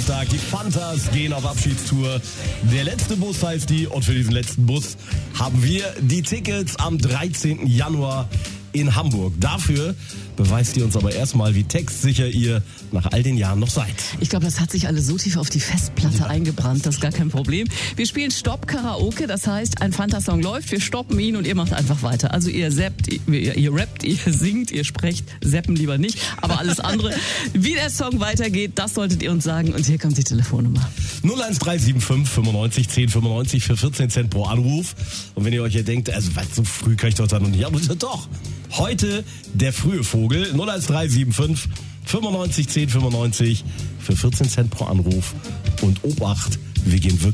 Donnerstag. Die Fantas gehen auf Abschiedstour. Der letzte Bus heißt die. Und für diesen letzten Bus haben wir die Tickets am 13. Januar in Hamburg. Dafür beweist ihr uns aber erstmal, wie textsicher ihr nach all den Jahren noch seid. Ich glaube, das hat sich alles so tief auf die Festplatte eingebrannt, das ist gar kein Problem. Wir spielen Stopp-Karaoke, das heißt, ein Fanta-Song läuft, wir stoppen ihn und ihr macht einfach weiter. Also ihr zappt, ihr rappt, ihr singt, ihr sprecht, zappen lieber nicht, aber alles andere. Wie der Song weitergeht, das solltet ihr uns sagen und hier kommt die Telefonnummer. 01375 95 10 95 für 14 Cent pro Anruf. Und wenn ihr euch hier denkt, also was, so früh kann ich doch da noch nicht, aber doch. Heute der frühe Vogel 01375 95 10 95 für 14 Cent pro Anruf. Und Obacht, wir gehen wirklich